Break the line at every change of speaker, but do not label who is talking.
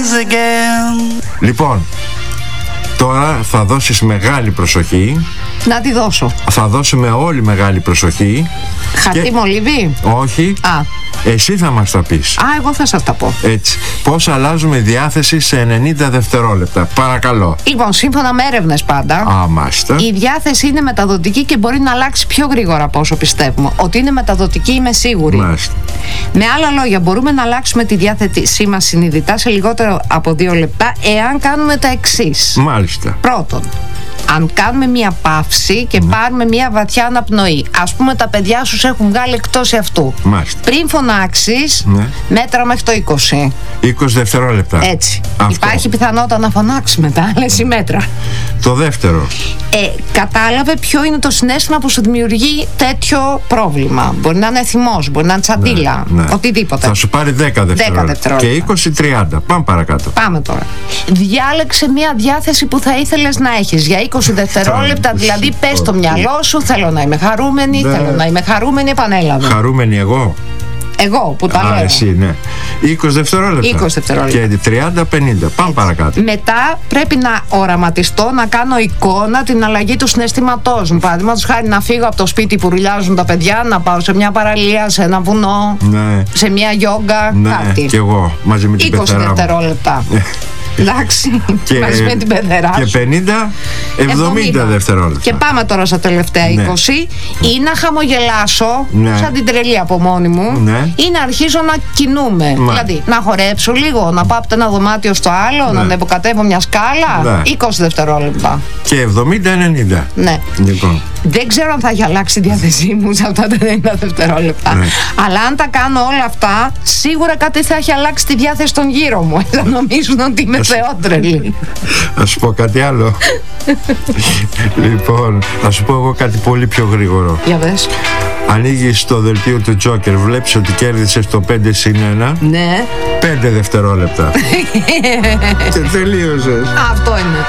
once again.
Λοιπόν, τώρα θα δώσεις μεγάλη προσοχή.
Να τη δώσω.
Θα δώσουμε όλοι μεγάλη προσοχή.
Χαρτί μολύβι.
Όχι. Εσύ θα μας τα πεις.
Εγώ θα σας τα πω.
Έτσι. Πώς αλλάζουμε διάθεση σε 90 δευτερόλεπτα. Παρακαλώ.
Λοιπόν, σύμφωνα με έρευνες πάντα,
μάλιστα,
η διάθεση είναι μεταδοτική και μπορεί να αλλάξει πιο γρήγορα από όσο πιστεύουμε. Ότι είναι μεταδοτική είμαι σίγουρη.
Μάλιστα.
Με άλλα λόγια, μπορούμε να αλλάξουμε τη διάθεσή μας συνειδητά σε λιγότερο από 2 λεπτά εάν κάνουμε τα εξής.
Μάλιστα.
Πρώτον, αν κάνουμε μία παύση και πάρουμε μία βαθιά αναπνοή. Ας πούμε τα παιδιά σου έχουν βγάλει εκτός αυτού.
Μάλιστα.
Πριν φωνάξεις, μέτρα μέχρι το 20.
20 δευτερόλεπτα.
Έτσι.
Αυτό.
Υπάρχει πιθανότητα να φωνάξει μετά, αλλά εσύ μέτρα.
Το δεύτερο.
Κατάλαβε ποιο είναι το συναίσθημα που σου δημιουργεί τέτοιο πρόβλημα. Μπορεί να είναι θυμός, μπορεί να είναι τσαντίλα, οτιδήποτε.
Θα σου πάρει 10 δευτερόλεπτα. Και 20-30. Πάμε παρακάτω.
Πάμε τώρα. Διάλεξε μια διάθεση που θα ήθελες να έχεις για 20 δευτερόλεπτα. Δηλαδή, πες στο μυαλό σου: θέλω να είμαι χαρούμενη, θέλω να είμαι χαρούμενη. Επανέλαβε.
Χαρούμενη εγώ.
Εγώ που τα λέω.
Εσύ, ναι. 20 δευτερόλεπτα.
20 δευτερόλεπτα.
Και 30-50. Πάμε παρακάτω.
Μετά πρέπει να οραματιστώ, να κάνω εικόνα την αλλαγή του συναισθήματός μου. Παραδείγματος χάρη, να φύγω από το σπίτι που ρουλιάζουν τα παιδιά, να πάω σε μια παραλία, σε ένα βουνό, σε μια γιόγκα. Κάτι.
Και εγώ μαζί με την πεθερά μου.
20 δευτερόλεπτα. Εντάξει, μαζί με την πεθερά
και 50-70 δευτερόλεπτα.
Και πάμε τώρα στα τελευταία 20. Ή να χαμογελάσω σαν την τρελή από μόνη μου, ή να αρχίζω να κινούμε. Δηλαδή να χορέψω λίγο, να πάω από το ένα δωμάτιο στο άλλο, να ανεβοκατεύω μια σκάλα. 20 δευτερόλεπτα.
Και 70-90.
Ναι.
Λοιπόν.
Δεν ξέρω αν θα έχει αλλάξει η διάθεσή μου σε αυτά τα 90 δευτερόλεπτα. Αλλά αν τα κάνω όλα αυτά, σίγουρα κάτι θα έχει αλλάξει τη διάθεση των γύρω μου. Θα νομίζουν ότι είμαι θεότρελη.
Να σου πω κάτι άλλο. Λοιπόν, θα σου πω εγώ κάτι πολύ πιο γρήγορο.
Για δες.
Ανοίγεις το δελτίο του Τζόκερ, βλέπεις ότι κέρδισες το 5-1.
Ναι.
5 δευτερόλεπτα. Και τελείωσες.
Αυτό είναι.